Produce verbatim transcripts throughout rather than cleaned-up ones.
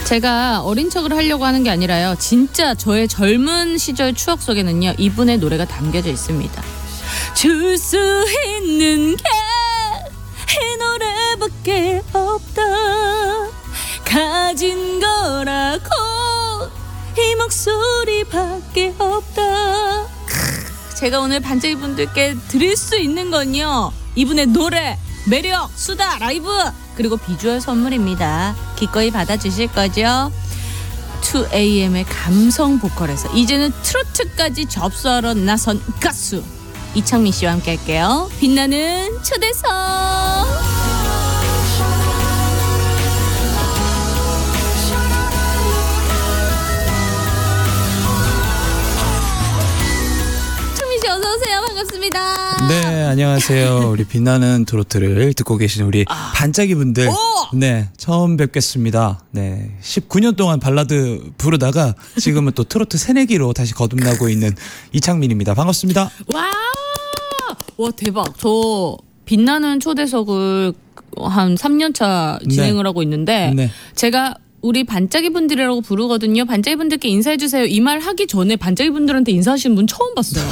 제가 어린 척을 하려고 하는 게 아니라요. 진짜 저의 젊은 시절 추억 속에는요. 이분의 노래가 담겨져 있습니다. 줄 수 있는 게 이 노래밖에 없다. 가진 거라고 이 목소리밖에 없다. 제가 오늘 반짝이 분들께 드릴 수 있는 건요. 이분의 노래, 매력, 수다, 라이브 그리고 비주얼 선물입니다. 기꺼이 받아주실 거죠? 투 에이엠의 감성 보컬에서 이제는 트로트까지 접수하러 나선 가수 이창민 씨와 함께 할게요. 빛나는 초대석. 창민 씨 어서 오세요. 반갑습니다. 네, 안녕하세요. 우리 빛나는 트로트를 듣고 계신 우리 아. 반짝이 분들. 오! 네, 처음 뵙겠습니다. 네, 십구 년 동안 발라드 부르다가 지금은 또 트로트 새내기로 다시 거듭나고 있는 이창민입니다. 반갑습니다. 와우! 와 대박. 저 빛나는 초대석을 한 삼 년 차 진행을 네. 하고 있는데 네. 제가 우리 반짝이 분들이라고 부르거든요. 반짝이 분들께 인사해 주세요. 이 말 하기 전에 반짝이 분들한테 인사하시는 분 처음 봤어요.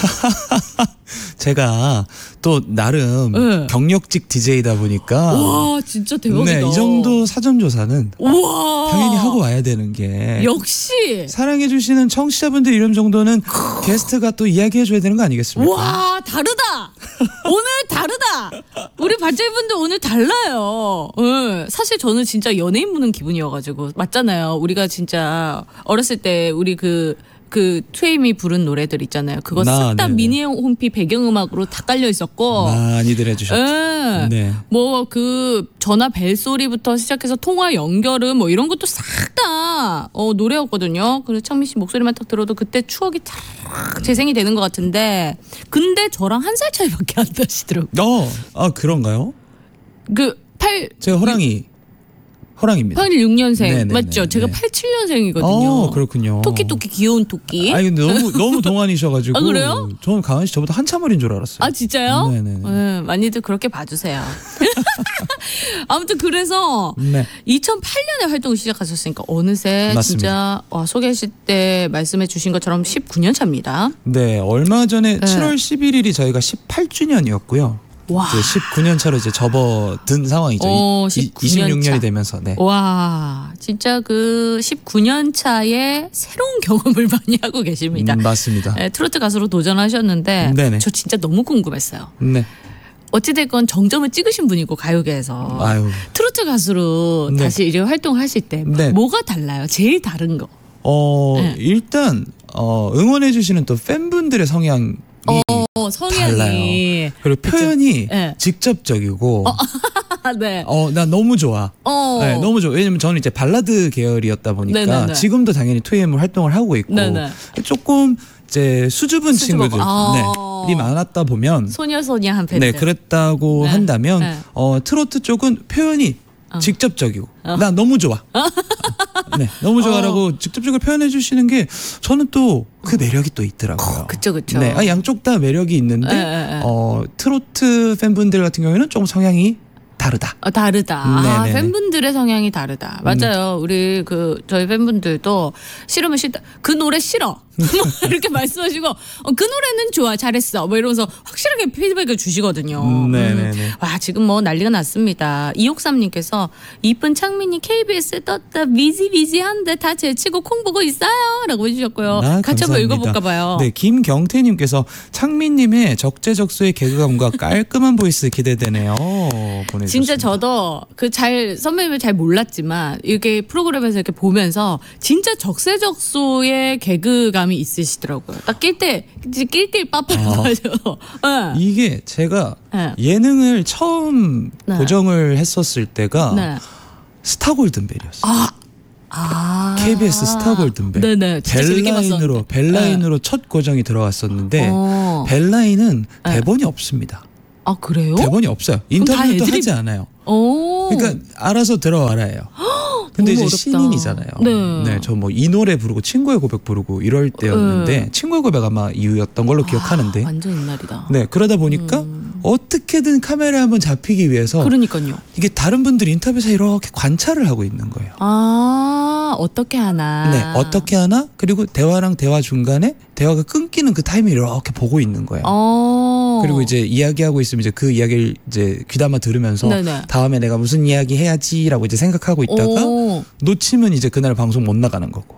제가 또 나름 네. 경력직 디제이다 보니까 와 진짜 대박이다. 네, 이 정도 사전 조사는 우와. 당연히 하고 와야 되는 게 역시 사랑해 주시는 청취자분들 이름 정도는 게스트가 또 이야기해 줘야 되는 거 아니겠습니까? 와 다르다. 오늘 다르다. 우리 반짝이 분들 오늘 달라요. 네. 사실 저는 진짜 연예인 보는 기분이어가지고 맞잖아요. 우리가 진짜 어렸을 때 우리 그 그 트웨임이 부른 노래들 있잖아요. 그거 싹 다 미니 홈피 배경음악으로 다 깔려 있었고 많이들 해주셨죠. 네. 네. 뭐 그 전화 벨 소리부터 시작해서 통화 연결음 뭐 이런 것도 싹 다 어, 노래였거든요. 그래서 창민 씨 목소리만 딱 들어도 그때 추억이 탁 재생이 되는 것 같은데 근데 저랑 한 살 차이밖에 안 나시더라고요. 어, 아 그런가요? 그 팔 제가 호랑이. 호랑입니다. 팔십육 년생 네네네. 맞죠? 제가 네. 팔십칠 년생이거든요. 어, 그렇군요. 토끼토끼 귀여운 토끼. 아니 근데 너무 너무 동안이셔가지고. 아 그래요? 저는 강한 씨 저보다 한참 어린 줄 알았어요. 아 진짜요? 네네네. 네, 많이들 그렇게 봐주세요. 아무튼 그래서 네. 이천팔 년에 활동을 시작하셨으니까 어느새 맞습니다. 진짜 와, 소개하실 때 말씀해 주신 것처럼 십구 년 차입니다. 네, 얼마 전에 네. 칠월 십일일이 저희가 십팔 주년이었고요. 와. 이제 십구 년 차로 이제 접어든 상황이죠. 오, 이십육 년이 되면서. 네. 와, 진짜 그 십구 년 차에 새로운 경험을 많이 하고 계십니다. 음, 맞습니다. 네, 트로트 가수로 도전하셨는데 네네. 저 진짜 너무 궁금했어요. 네. 어찌됐건 정점을 찍으신 분이고 가요계에서 아유. 트로트 가수로 네. 다시 이제 활동하실 때 네. 뭐가 달라요? 제일 다른 거. 어 네. 일단 어, 응원해 주시는 또 팬분들의 성향. 어, 성향이 달라요. 그리고 표현이 네. 직접적이고 어, 네. 어, 나 너무 좋아. 어. 네, 너무 좋아. 왜냐면 저는 이제 발라드 계열이었다 보니까 네네네. 지금도 당연히 투에이엠을 활동을 하고 있고 네네. 조금 이제 수줍은 수줍어. 친구들이 아. 네, 많았다 보면 소녀소녀한 팬들. 네, 그랬다고 네. 한다면 네. 어, 트로트 쪽은 표현이 어. 직접적이고 어. 나 너무 좋아. 네, 너무 좋아라고 어. 직접적으로 표현해 주시는 게 저는 또 그 매력이 또 있더라고요. 어, 그쵸 그쵸. 네, 아, 양쪽 다 매력이 있는데 에, 에, 에. 어, 트로트 팬분들 같은 경우에는 좀 성향이 다르다. 아, 다르다. 아, 팬분들의 성향이 다르다. 맞아요. 음. 우리 그 저희 팬분들도 싫으면 싫다. 그 노래 싫어. 이렇게 말씀하시고 어, 그 노래는 좋아 잘했어 뭐 이러면서 확실하게 피드백을 주시거든요. 음, 네네네. 음. 와 지금 뭐 난리가 났습니다. 이옥삼 님께서 이쁜 창민이 케이비에스에 떴다 비지비지한데 다 제치고 콩 보고 있어요 라고 해주셨고요. 아, 같이 한번 읽어볼까 봐요. 네, 김경태님께서 창민님의 적재적소의 개그감과 깔끔한 보이스 기대되네요. 보내주셨습니다. 진짜 저도 그 잘 선배님을 잘 몰랐지만 이렇게 프로그램에서 이렇게 보면서 진짜 적재적소의 개그감 있으시더라고요. 딱 낄 때 낄 때 빠빠하죠. 아, 네. 이게 제가 네. 예능을 처음 네. 고정을 했었을 때가 네. 스타 골든벨이었어요. 아. 아 케이비에스 스타 골든벨. 네네. 벨라인으로 벨라인으로 네. 첫 고정이 들어갔었는데 어. 벨라인은 네. 대본이 없습니다. 아 그래요? 대본이 없어요. 인터뷰도 하지 않아요. 오. 그러니까 알아서 들어와라예요. 근데 이제 어렵다. 신인이잖아요. 네, 네 저 뭐 이 노래 부르고 친구의 고백 부르고 이럴 때였는데 네. 친구의 고백 아마 이유였던 걸로 기억하는데. 아, 완전 옛날이다. 네, 그러다 보니까 음. 어떻게든 카메라에 한번 잡히기 위해서. 그러니까요. 이게 다른 분들 인터뷰에서 이렇게 관찰을 하고 있는 거예요. 아. 아, 어떻게 하나. 네, 어떻게 하나? 그리고 대화랑 대화 중간에 대화가 끊기는 그 타이밍을 이렇게 보고 있는 거예요. 어. 그리고 이제 이야기하고 있으면 이제 그 이야기를 이제 귀담아 들으면서 네네. 다음에 내가 무슨 이야기 해야지라고 이제 생각하고 있다가 오. 놓치면 이제 그날 방송 못 나가는 거고.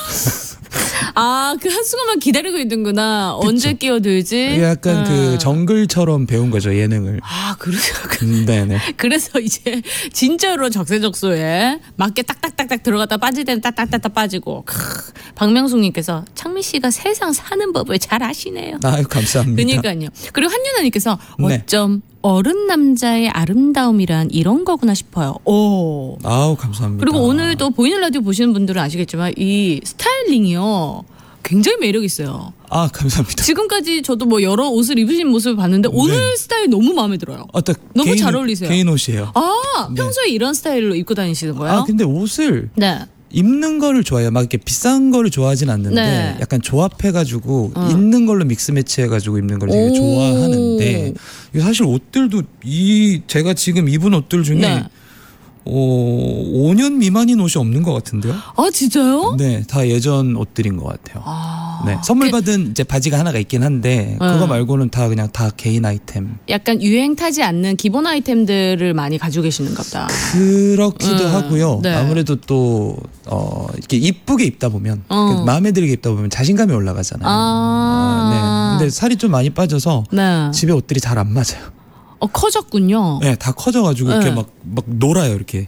아, 그 한순간만 기다리고 있는구나. 그쵸. 언제 끼어들지? 약간 음. 그 정글처럼 배운 거죠, 예능을. 아, 그래서 음, 네네. 그래서 이제 진짜로 적세적소에 맞게 딱딱딱딱 들어갔다 빠질 때는 딱딱딱딱 빠지고. 크, 박명숙님께서 창민 씨가 세상 사는 법을 잘 아시네요. 아유, 감사합니다. 그러니까요. 그리고 한윤아님께서 네. 어쩜 어른 남자의 아름다움이란 이런 거구나 싶어요. 오. 아우, 감사합니다. 그리고 오늘 또 보이는 라디오 보시는 분들은 아시겠지만 이 스타일링이요. 굉장히 매력 있어요. 아, 감사합니다. 지금까지 저도 뭐 여러 옷을 입으신 모습을 봤는데 오늘 스타일 너무 마음에 들어요. 어떤 너무 개인, 잘 어울리세요. 개인 옷이에요. 아, 평소에 이런 스타일로 입고 다니시는 거예요? 아, 근데 옷을 네. 입는 거를 좋아해요. 막 이렇게 비싼 거를 좋아하진 않는데 네. 약간 조합해가지고 어. 있는 걸로 믹스 매치해가지고 입는 걸 되게 오. 좋아하는데 이게 사실 옷들도 이 제가 지금 입은 옷들 중에 네. 어, 오 년 미만인 옷이 없는 것 같은데요? 아, 진짜요? 네, 다 예전 옷들인 것 같아요. 아, 네, 선물 받은 이제 바지가 하나가 있긴 한데 네. 그거 말고는 다 그냥 다 개인 아이템. 약간 유행 타지 않는 기본 아이템들을 많이 가지고 계시는가 보다. 그렇기도 음, 하고요. 네. 아무래도 또 어, 이렇게 이쁘게 입다 보면 어. 마음에 들게 입다 보면 자신감이 올라가잖아요. 아, 아, 네. 근데 살이 좀 많이 빠져서 네. 집에 옷들이 잘 안 맞아요. 어, 커졌군요. 네, 다 커져가지고 네. 이렇게 막, 막 놀아요, 이렇게.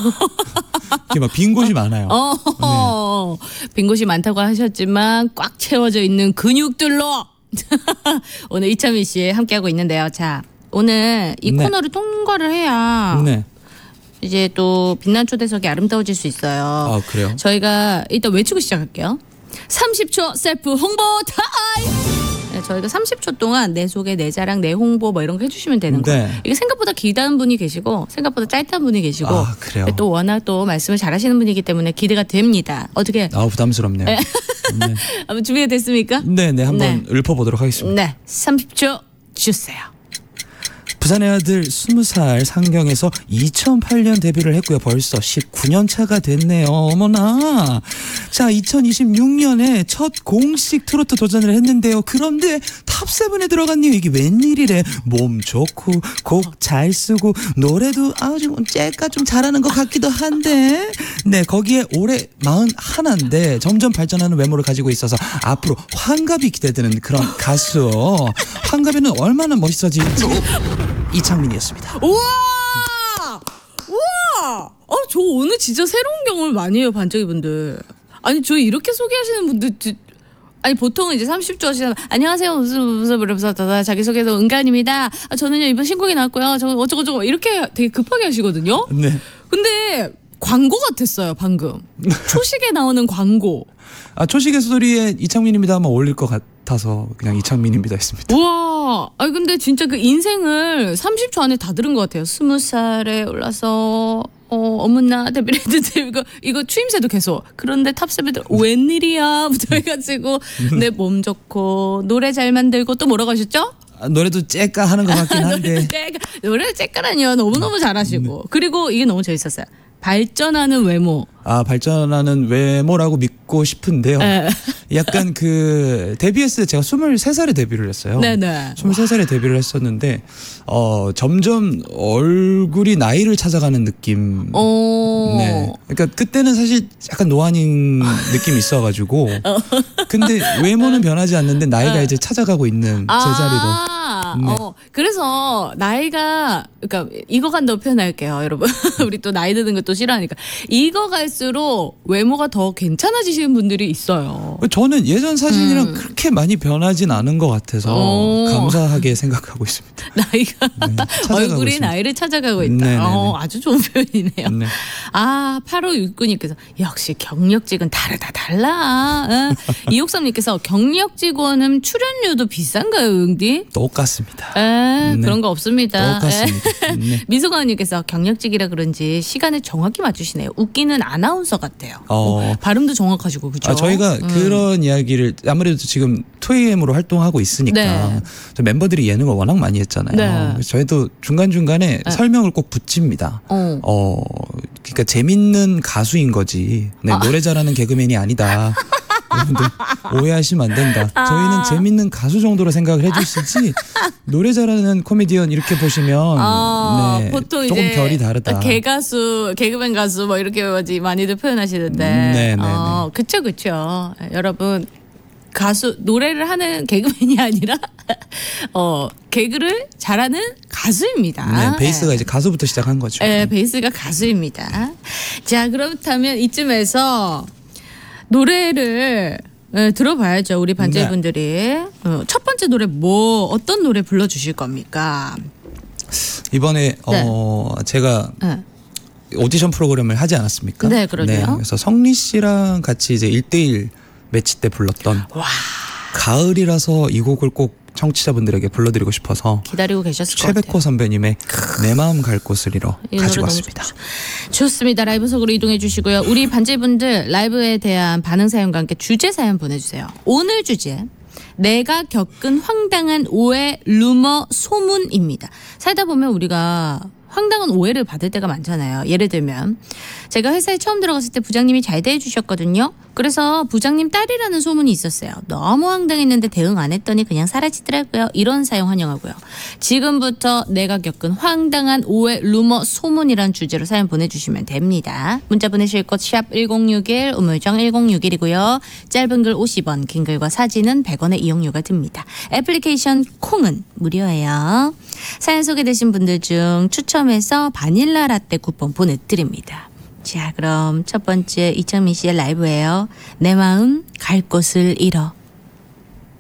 이렇게 막 빈 곳이 많아요. 어, 빈 곳이 많다고 하셨지만 꽉 채워져 있는 근육들로 오늘 이창민 씨 함께하고 있는데요. 자, 오늘 이 네. 코너를 통과를 해야 네. 이제 또 빛난 초대석이 아름다워질 수 있어요. 아, 그래요? 저희가 일단 외치고 시작할게요. 삼십 초 셀프 홍보 타임! 네, 저희가 삼십 초 동안 내 소개, 내 자랑, 내 홍보 뭐 이런 거 해주시면 되는 네. 거예요. 이게 생각보다 길다는 분이 계시고 생각보다 짧다는 분이 계시고 아, 그래요? 또 워낙 또 말씀을 잘하시는 분이기 때문에 기대가 됩니다. 어떻게 아, 부담스럽네요. 네. 한번 준비가 됐습니까? 네, 네, 한번 네. 읊어보도록 하겠습니다. 네, 삼십 초 주세요. 부산의 아들 스무 살 상경에서 이천팔 년 데뷔를 했고요. 벌써 십구 년 차가 됐네요. 어머나. 자, 이천이십육 년에 첫 공식 트로트 도전을 했는데요. 그런데 탑세븐에 들어갔네요. 이게 웬일이래. 몸 좋고 곡 잘 쓰고 노래도 아주 째까 좀 잘하는 것 같기도 한데 네, 거기에 올해 마흔하나인데 점점 발전하는 외모를 가지고 있어서 앞으로 환갑이 기대되는 그런 가수. 환갑에는 얼마나 멋있어질지 이창민이었습니다. 우와! 우와! 어, 저 오늘 진짜 새로운 경험을 많이 해요, 반짝이 분들. 아니, 저 이렇게 소개하시는 분들, 지- 아니, 보통은 이제 삼십 초 하시면, 안녕하세요, 무슨, 무슨, 무슨, 무슨, 자기소개서 은가입니다. 아, 저는요, 이번 신곡이 나왔고요. 저 어쩌고저쩌고, 이렇게 되게 급하게 하시거든요. 네. 근데, 광고 같았어요, 방금. 초식에 나오는 광고. 아, 초식의 소리에 이창민입니다 하면 어울릴 것 같아서 그냥 이창민입니다 했습니다. 우와. 아니 근데 진짜 그 인생을 삼십 초 안에 다 들은 것 같아요. 스무 살에 올라서 어 어머나 데뷔를 했는데 이거 이거 추임새도 계속. 그런데 탑세븐들 웬일이야부터 해가지고 내 몸 좋고 노래 잘 만들고 또 뭐라고 하셨죠? 아, 노래도 째까 하는 것 같긴 한데. 노래 째까라니요. 너무 너무 잘하시고 그리고 이게 너무 재밌었어요. 발전하는 외모. 아, 발전하는 외모라고 믿고 싶은데요. 네. 약간 그 데뷔했을 때 제가 스물세 살에 데뷔를 했어요. 네네. 스물세 살에 데뷔를 했었는데 어 점점 얼굴이 나이를 찾아가는 느낌. 오. 네. 그러니까 그때는 사실 약간 노안인 느낌이 있어가지고. 근데 외모는 변하지 않는데 나이가 이제 찾아가고 있는 제자리로. 아, 네. 어, 그래서 나이가 그러니까 익어간다고 표현할게요, 여러분. 우리 또 나이 드는 것도 싫어하니까 익어갈수록 외모가 더 괜찮아지시는 분들이 있어요. 저는 예전 사진이랑 그렇게 많이 변하진 않은 것 같아서 오. 감사하게 생각하고 있습니다. 나이가 네, 찾아가고 얼굴이 있습니다. 나이를 찾아가고 있다. 네네네. 어, 아주 좋은 표현이네요. 네. 아, 팔오육구님께서 역시 경력직은 다르다 달라. 어? 이옥삼님께서 경력 직원은 출연료도 비싼가요, 응디? 똑같습니다. 똑같습니다. 에, 네. 그런 거 없습니다. 똑같습니다. 네. 미소가은님께서 경력직이라 그런지 시간을 정확히 맞추시네요. 웃기는 아나운서 같아요. 어. 어, 발음도 정확하시고 그죠? 아, 저희가 음. 그런 이야기를 아무래도 지금 투에이엠으로 활동하고 있으니까 네. 저 멤버들이 예능을 워낙 많이 했잖아요. 네. 그래서 저희도 중간중간에 네. 설명을 꼭 붙입니다. 어. 어, 그러니까 재밌는 가수인 거지. 네, 아. 노래 잘하는 개그맨이 아니다. 여러분들 오해하시면 안 된다. 아. 저희는 재밌는 가수 정도로 생각을 해주시지 노래 잘하는 코미디언 이렇게 보시면 아, 네, 보통 조금 이제 결이 다르다. 개가수, 개그맨 가수 뭐 이렇게 많이들 표현하시는데, 음, 네, 네, 어, 그쵸 그쵸. 여러분 가수 노래를 하는 개그맨이 아니라 어 개그를 잘하는 가수입니다. 네, 베이스가 이제 가수부터 시작한 거죠. 네, 베이스가 가수입니다. 자, 그렇다면 이쯤에서 노래를 네, 들어봐야죠. 우리 반장분들이 네. 어, 첫 번째 노래 뭐 어떤 노래 불러주실 겁니까? 이번에 네. 어 제가 네. 오디션 프로그램을 하지 않았습니까? 네, 그러네요. 그래서 성리 씨랑 같이 이제 일 대일 매치 때 불렀던 와, 가을이라서 이 곡을 꼭 청취자분들에게 불러드리고 싶어서 기다리고 계셨을 것 같아요. 최백호 선배님의 내 마음 갈 곳을 잃어 이 노래 가지고 너무 왔습니다. 좋죠. 좋습니다. 라이브 속으로 이동해 주시고요. 우리 반지분들 라이브에 대한 반응 사연과 함께 주제 사연 보내주세요. 오늘 주제 내가 겪은 황당한 오해, 루머, 소문입니다. 살다 보면 우리가 황당한 오해를 받을 때가 많잖아요. 예를 들면 제가 회사에 처음 들어갔을 때 부장님이 잘 대해주셨거든요. 그래서 부장님 딸이라는 소문이 있었어요. 너무 황당했는데 대응 안 했더니 그냥 사라지더라고요. 이런 사용 환영하고요. 지금부터 내가 겪은 황당한 오해, 루머, 소문이란 주제로 사연 보내주시면 됩니다. 문자 보내실 곳 샵 일공육일, 우물정 일공육일이고요. 짧은 글 오십 원, 긴 글과 사진은 백 원의 이용료가 듭니다. 애플리케이션 콩은 무료예요. 사연 소개되신 분들 중 추첨해서 바닐라 라떼 쿠폰 보내드립니다. 자, 그럼 첫 번째 이창민 씨의 라이브예요. 내 마음 갈 곳을 잃어.